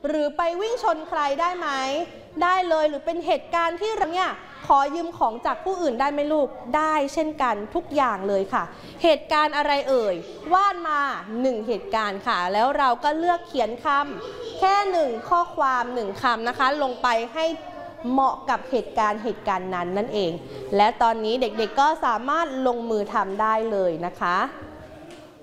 หรือไปวิ่งชนใครได้ไหมได้เลยหรือเป็นเหตุการณ์ที่เราเนี่ยขอยืมของจากผู้อื่นได้ไหมลูกได้เช่นกันทุกอย่างเลยค่ะเหตุการณ์อะไรเอ่ยวาดมา1เหตุการณ์ค่ะแล้วเราก็เลือกเขียนคำแค่1ข้อความ1คำนะคะลงไปให้เหมาะกับเหตุการณ์นั้นนั่นเองและตอนนี้เด็กๆก็สามารถลงมือทำได้เลยนะคะ